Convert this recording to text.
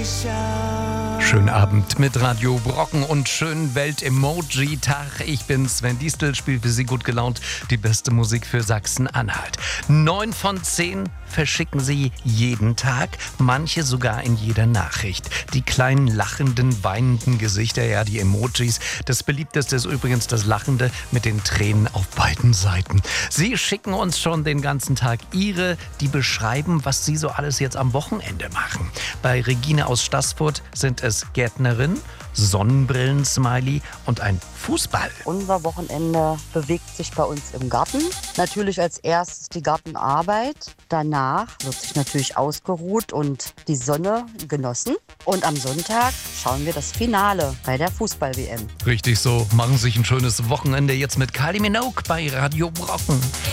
Schönen Abend mit Radio Brocken und schönen Welt-Emoji-Tag. Ich bin Sven Diestel, spiele für Sie gut gelaunt die beste Musik für Sachsen-Anhalt. 9 von 10 verschicken Sie jeden Tag, manche sogar in jeder Nachricht. Die kleinen lachenden, weinenden Gesichter, ja, die Emojis. Das beliebteste ist übrigens das Lachende mit den Tränen auf beiden Seiten. Sie schicken uns schon den ganzen Tag Ihre, die beschreiben, was Sie so alles jetzt am Wochenende machen. Bei Regine aus Staßfurt sind es Gärtnerin, Sonnenbrillen-Smiley und ein Fußball. Unser Wochenende bewegt sich bei uns im Garten. Natürlich als erstes die Gartenarbeit. Danach wird sich natürlich ausgeruht und die Sonne genossen. Und am Sonntag schauen wir das Finale bei der Fußball-WM. Richtig so, machen Sie sich ein schönes Wochenende jetzt mit Kylie Minogue bei Radio Brocken.